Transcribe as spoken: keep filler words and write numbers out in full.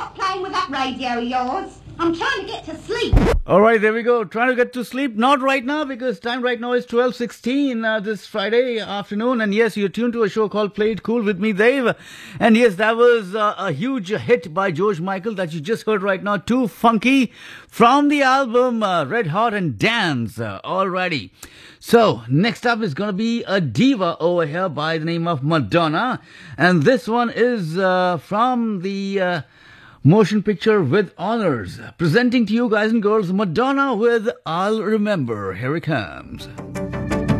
stop playing with that radio of yours. I'm trying to get to sleep. All right, there we go. Trying to get to sleep. Not right now, because time right now is twelve sixteen uh, this Friday afternoon. And yes, you're tuned to a show called Play It Cool with me, Dave. And yes, that was uh, a huge hit by George Michael that you just heard right now. Too Funky from the album uh, Red Hot and Dance. Uh, alrighty. So, next up is going to be a diva over here by the name of Madonna. And this one is uh, from the... Uh, motion picture With Honors. Presenting to you guys and girls, Madonna with I'll Remember. Here it comes.